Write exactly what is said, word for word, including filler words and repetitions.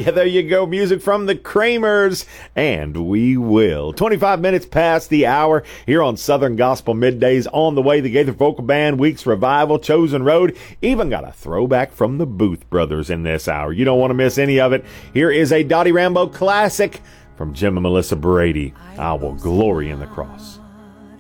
Yeah, there you go. Music from the Kramers, and we will. twenty-five minutes past the hour here on Southern Gospel Middays. On the way, the Gaither Vocal Band, Weeks Revival, Chosen Road. Even got a throwback from the Booth Brothers in this hour. You don't want to miss any of it. Here is a Dottie Rambo classic from Jim and Melissa Brady. I Will Glory in the Cross.